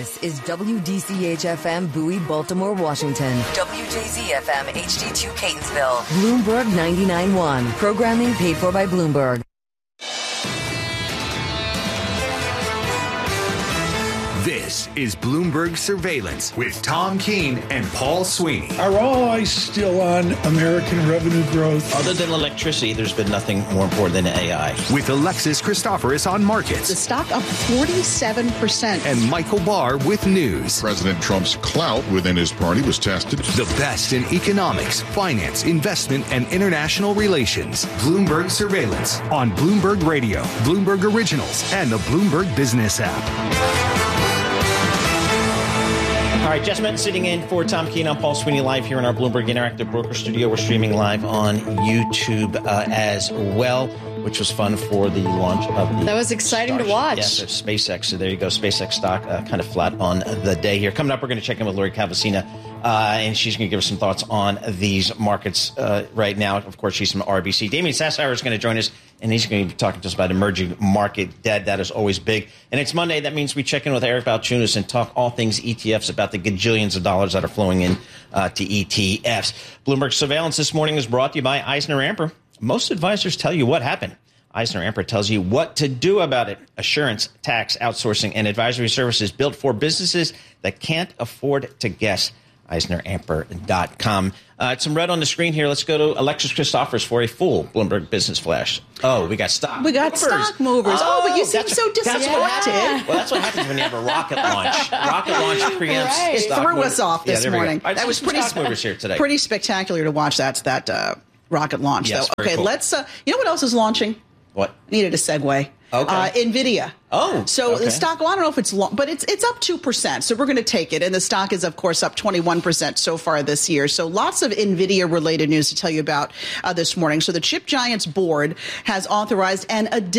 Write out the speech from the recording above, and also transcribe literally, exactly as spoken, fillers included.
This is W D C H F M Bowie, Baltimore, Washington. W J Z F M H D two Catonsville. Bloomberg ninety-nine point one. Programming paid for by Bloomberg. This is Bloomberg Surveillance with Tom Keene and Paul Sweeney. Are all eyes still on American revenue growth? Other than electricity, there's been nothing more important than A I. With Alexis Christoforous on markets. The stock up forty-seven percent. And Michael Barr with news. President Trump's clout within his party was tested. The best in economics, finance, investment, and international relations. Bloomberg Surveillance on Bloomberg Radio, Bloomberg Originals, and the Bloomberg Business app. All right, Jess Menton sitting in for Tom Keene. I'm Paul Sweeney live here in our Bloomberg Interactive Broker Studio. We're streaming live on YouTube uh, as well, which was fun for the launch of the... That was exciting Starship. to watch. Yes, of SpaceX. So there you go. SpaceX stock uh, kind of flat on the day here. Coming up, we're going to check in with Lori Calvasina, uh, and she's going to give us some thoughts on these markets uh, right now. Of course, she's from R B C. Damien Sassower is going to join us, and he's going to be talking to us about emerging market debt. That is always big. And it's Monday. That means we check in with Eric Balchunas and talk all things E T Fs, about the gajillions of dollars that are flowing in uh, to E T Fs. Bloomberg Surveillance this morning is brought to you by EisnerAmper. Most advisors tell you what happened. EisnerAmper tells you what to do about it. Assurance, tax, outsourcing, and advisory services built for businesses that can't afford to guess. Eisner Amper dot com. Uh, it's some red on the screen here. Let's go to Alexis Christoforous for a full Bloomberg Business Flash. Oh, we got stock We got movers. stock movers. Oh, oh but you seem that's so what, disappointed. That's what well, that's what happens when you have a rocket launch. Rocket launch preempts Right. stock It threw movers. us off this yeah, morning. Right, that was pretty stock movers here today. Pretty spectacular to watch. That's that uh, rocket launch, Yes, though. very Okay, cool. let's. Uh, you know what else is launching? What? Needed a segue. Okay. Uh, NVIDIA. Oh, so okay. the stock, well, I don't know if it's long, but it's it's up two percent. So we're going to take it. And the stock is, of course, up twenty-one percent so far this year. So lots of NVIDIA related news to tell you about uh, this morning. So the chip giant's board has authorized an additional